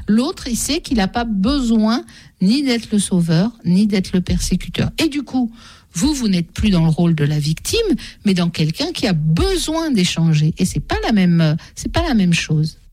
L'autre, il sait qu'il n'a pas besoin ni d'être le sauveur, ni d'être le persécuteur. Et du coup, vous n'êtes plus dans le rôle de la victime, mais dans quelqu'un qui a besoin d'échanger. Et c'est pas la même chose.